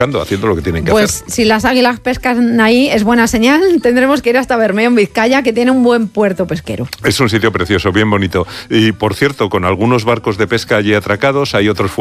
haciendo lo que tienen que Pues hacer. si las águilas pescan ahí es buena señal. Tendremos que ir hasta Bermeo, en Vizcaya, que tiene un buen puerto pesquero. Es un sitio precioso, bien bonito. Y por cierto, con algunos barcos de pesca allí atracados, hay otros